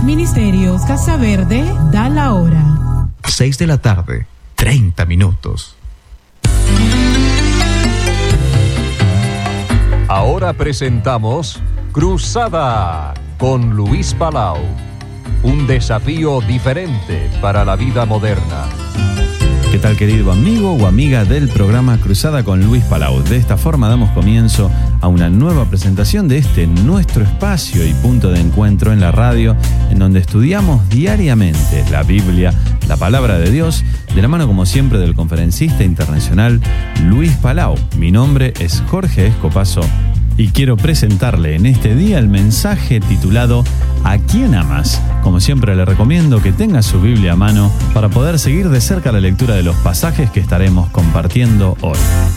Ministerios Casa Verde da la hora. 6:30 Ahora presentamos Cruzada con Luis Palau. Un desafío diferente para la vida moderna. ¿Qué tal, querido amigo o amiga del programa Cruzada con Luis Palau? De esta forma damos comienzo a una nueva presentación de este nuestro espacio y punto de encuentro en la radio, en donde estudiamos diariamente la Biblia, la palabra de Dios, de la mano como siempre del conferencista internacional Luis Palau. Mi nombre es Jorge Escopazo y quiero presentarle en este día el mensaje titulado ¿A quién amas? Como siempre le recomiendo que tenga su Biblia a mano para poder seguir de cerca la lectura de los pasajes que estaremos compartiendo hoy.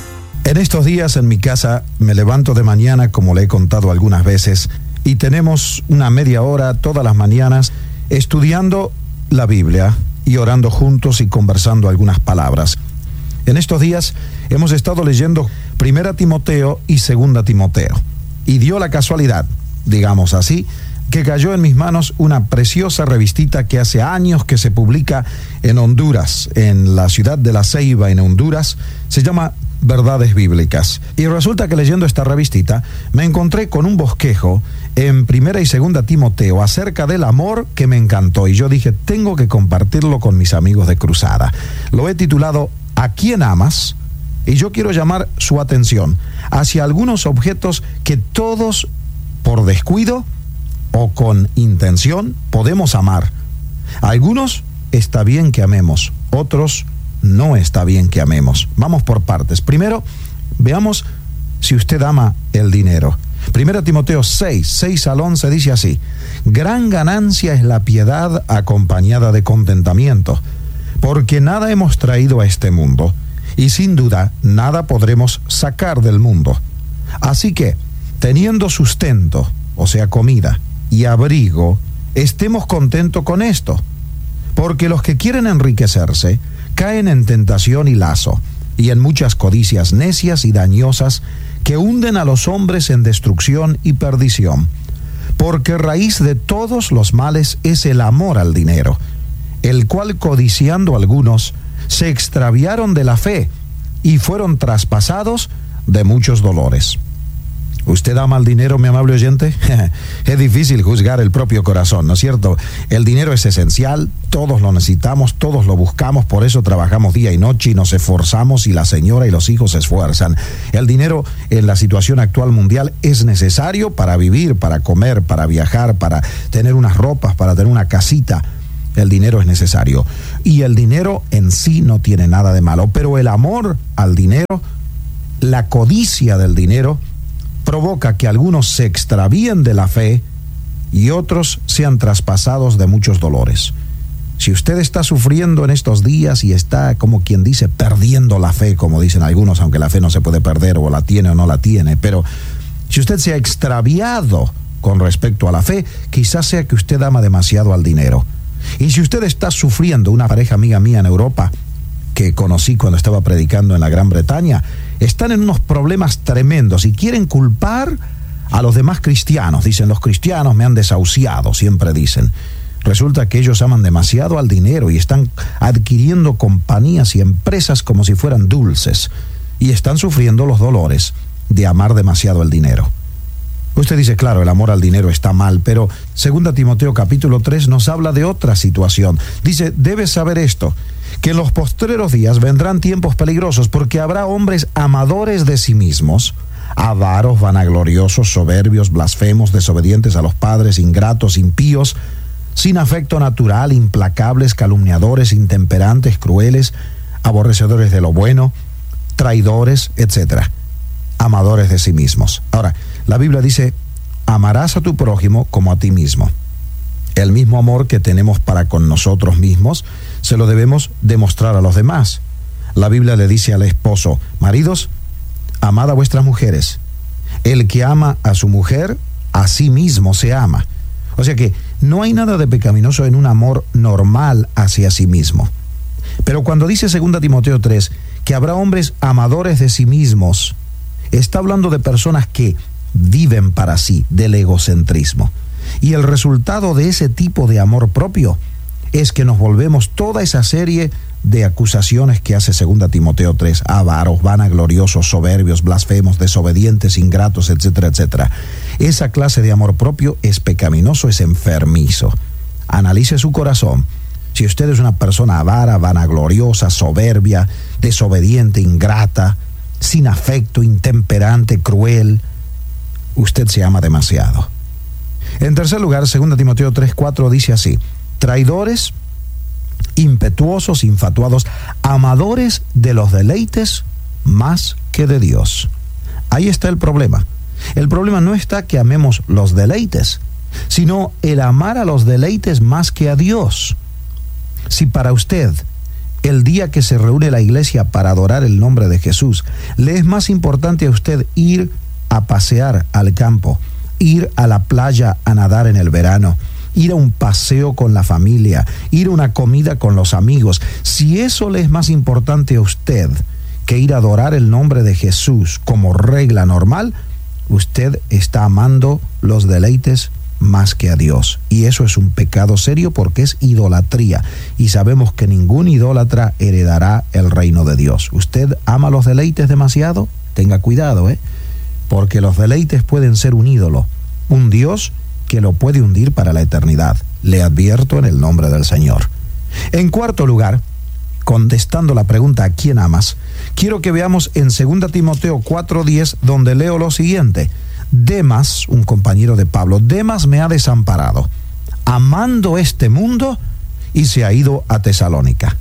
En estos días en mi casa me levanto de mañana, como le he contado algunas veces, y tenemos una media hora todas las mañanas estudiando la Biblia y orando juntos y conversando algunas palabras. En estos días hemos estado leyendo 1 Timoteo y 2 Timoteo. Y dio la casualidad, digamos así, que cayó en mis manos una preciosa revistita que hace años que se publica en Honduras, en la ciudad de La Ceiba, en Honduras. Se llama Verdades Bíblicas. Y resulta que leyendo esta revistita me encontré con un bosquejo en 1 y 2 Timoteo acerca del amor que me encantó. Y yo dije, tengo que compartirlo con mis amigos de Cruzada. Lo he titulado ¿A quién amas? Y yo quiero llamar su atención hacia algunos objetos que todos, por descuido o con intención, podemos amar. Algunos está bien que amemos, otros no está bien que amemos. Vamos por partes. Primero, veamos si usted ama el dinero. 1 Timoteo 6 al 11 dice así: gran ganancia es la piedad acompañada de contentamiento, porque nada hemos traído a este mundo, y sin duda nada podremos sacar del mundo. Así que, teniendo sustento, o sea comida, y abrigo, estemos contentos con esto, porque los que quieren enriquecerse caen en tentación y lazo, y en muchas codicias necias y dañosas que hunden a los hombres en destrucción y perdición, porque raíz de todos los males es el amor al dinero, el cual codiciando algunos se extraviaron de la fe y fueron traspasados de muchos dolores. ¿Usted ama el dinero, mi amable oyente? Es difícil juzgar el propio corazón, ¿no es cierto? El dinero es esencial, todos lo necesitamos, todos lo buscamos, por eso trabajamos día y noche y nos esforzamos y la señora y los hijos se esfuerzan. El dinero en la situación actual mundial es necesario para vivir, para comer, para viajar, para tener unas ropas, para tener una casita. El dinero es necesario. Y el dinero en sí no tiene nada de malo, pero el amor al dinero, la codicia del dinero, provoca que algunos se extravíen de la fe y otros sean traspasados de muchos dolores. Si usted está sufriendo en estos días y está, como quien dice, perdiendo la fe, como dicen algunos, aunque la fe no se puede perder, o la tiene o no la tiene, pero si usted se ha extraviado con respecto a la fe, quizás sea que usted ama demasiado al dinero. Y si usted está sufriendo, una pareja amiga mía en Europa, que conocí cuando estaba predicando en la Gran Bretaña, están en unos problemas tremendos y quieren culpar a los demás cristianos. Dicen, los cristianos me han desahuciado, siempre dicen. Resulta que ellos aman demasiado al dinero y están adquiriendo compañías y empresas como si fueran dulces, y están sufriendo los dolores de amar demasiado el dinero. Usted dice, claro, el amor al dinero está mal, pero 2 Timoteo capítulo 3 nos habla de otra situación. Dice, debes saber esto, que en los postreros días vendrán tiempos peligrosos, porque habrá hombres amadores de sí mismos, avaros, vanagloriosos, soberbios, blasfemos, desobedientes a los padres, ingratos, impíos, sin afecto natural, implacables, calumniadores, intemperantes, crueles, aborrecedores de lo bueno, traidores, etc., amadores de sí mismos. Ahora, la Biblia dice, amarás a tu prójimo como a ti mismo. El mismo amor que tenemos para con nosotros mismos, se lo debemos demostrar a los demás. La Biblia le dice al esposo, maridos, amad a vuestras mujeres. El que ama a su mujer, a sí mismo se ama. O sea que no hay nada de pecaminoso en un amor normal hacia sí mismo. Pero cuando dice 2 Timoteo 3, que habrá hombres amadores de sí mismos, está hablando de personas que viven para sí, del egocentrismo. Y el resultado de ese tipo de amor propio es que nos volvemos toda esa serie de acusaciones que hace 2 Timoteo 3, avaros, vanagloriosos, soberbios, blasfemos, desobedientes, ingratos, etcétera, etcétera. Esa clase de amor propio es pecaminoso, es enfermizo. Analice su corazón. Si usted es una persona avara, vanagloriosa, soberbia, desobediente, ingrata, sin afecto, intemperante, cruel, usted se ama demasiado. En tercer lugar, 2 Timoteo 3:4 dice así: traidores, impetuosos, infatuados, amadores de los deleites más que de Dios. Ahí está el problema. El problema no está que amemos los deleites, sino el amar a los deleites más que a Dios. Si para usted el día que se reúne la iglesia para adorar el nombre de Jesús le es más importante a usted ir a pasear al campo, ir a la playa a nadar en el verano, ir a un paseo con la familia, ir a una comida con los amigos, si eso le es más importante a usted que ir a adorar el nombre de Jesús como regla normal, usted está amando los deleites más que a Dios. Y eso es un pecado serio porque es idolatría. Y sabemos que ningún idólatra heredará el reino de Dios. ¿Usted ama los deleites demasiado? Tenga cuidado, porque los deleites pueden ser un ídolo, un Dios que lo puede hundir para la eternidad. Le advierto en el nombre del Señor. En cuarto lugar, contestando la pregunta ¿a quién amas?, quiero que veamos en 2 Timoteo 4:10, donde leo lo siguiente: Demas, un compañero de Pablo, Demas me ha desamparado, amando este mundo, y se ha ido a Tesalónica.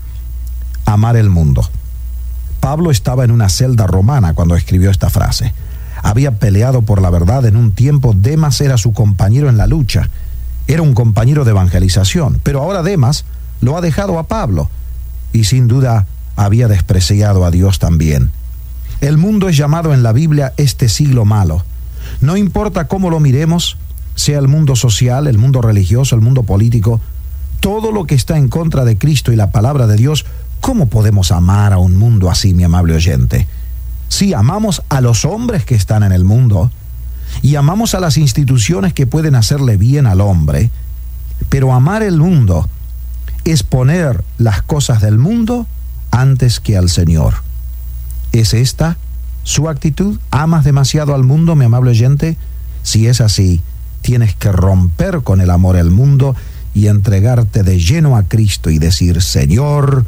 Amar el mundo. Pablo estaba en una celda romana cuando escribió esta frase. Había peleado por la verdad en un tiempo. Demas era su compañero en la lucha. Era un compañero de evangelización. Pero ahora Demas lo ha dejado a Pablo. Y sin duda había despreciado a Dios también. El mundo es llamado en la Biblia este siglo malo. No importa cómo lo miremos, sea el mundo social, el mundo religioso, el mundo político, todo lo que está en contra de Cristo y la palabra de Dios, ¿cómo podemos amar a un mundo así, mi amable oyente? Sí, amamos a los hombres que están en el mundo y amamos a las instituciones que pueden hacerle bien al hombre, pero amar el mundo es poner las cosas del mundo antes que al Señor. ¿Es esta su actitud? ¿Amas demasiado al mundo, mi amable oyente? Si es así, tienes que romper con el amor al mundo y entregarte de lleno a Cristo y decir: Señor,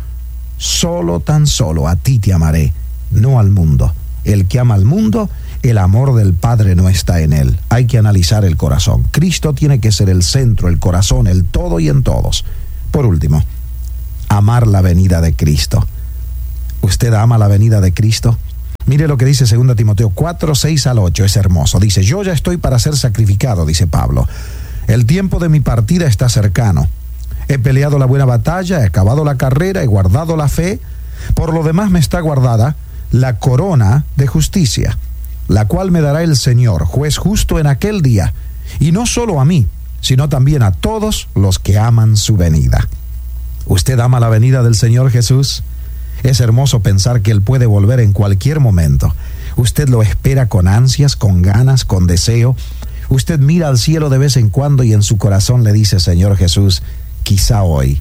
tan solo a ti te amaré, no al mundo. El que ama al mundo, el amor del Padre no está en él. Hay que analizar el corazón. Cristo tiene que ser el centro, el corazón, el todo y en todos. Por último, amar la venida de Cristo. ¿Usted ama la venida de Cristo? Mire lo que dice 2 Timoteo 4:6-8, es hermoso. Dice: yo ya estoy para ser sacrificado, dice Pablo. El tiempo de mi partida está cercano. He peleado la buena batalla, he acabado la carrera, he guardado la fe. Por lo demás me está guardada la corona de justicia, la cual me dará el Señor, juez justo en aquel día, y no solo a mí, sino también a todos los que aman su venida. ¿Usted ama la venida del Señor Jesús? Es hermoso pensar que Él puede volver en cualquier momento. Usted lo espera con ansias, con ganas, con deseo. Usted mira al cielo de vez en cuando y en su corazón le dice: Señor Jesús, quizá hoy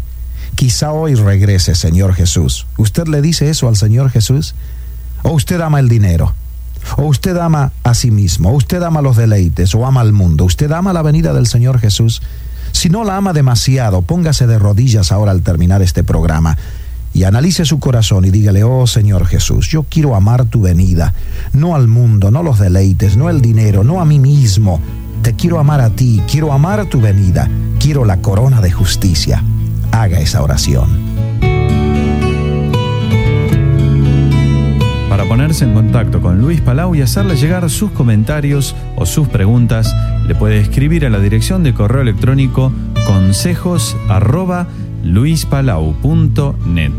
regrese, Señor Jesús. ¿Usted le dice eso al Señor Jesús? ¿O usted ama el dinero? ¿O usted ama a sí mismo? ¿O usted ama los deleites? ¿O ama al mundo? ¿Usted ama la venida del Señor Jesús? Si no la ama demasiado, póngase de rodillas ahora al terminar este programa y analice su corazón y dígale: oh Señor Jesús, yo quiero amar tu venida, no al mundo, no los deleites, no el dinero, no a mí mismo. Te quiero amar a ti, quiero amar tu venida, quiero la corona de justicia. Haga esa oración. Para ponerse en contacto con Luis Palau y hacerle llegar sus comentarios o sus preguntas, le puede escribir a la dirección de correo electrónico consejos@luispalau.net.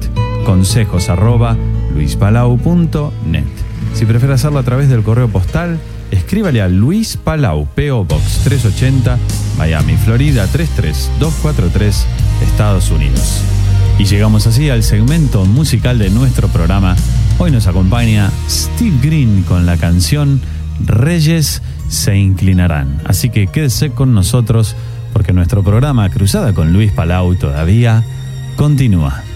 consejos@luispalau.net. Si prefiere hacerlo a través del correo postal, escríbale a Luis Palau, P.O. Box 380, Miami, Florida 33243, Estados Unidos. Y llegamos así al segmento musical de nuestro programa. Hoy nos acompaña Steve Green con la canción reyes se inclinarán. Así que quédese con nosotros porque nuestro programa Cruzada con Luis Palau todavía continúa.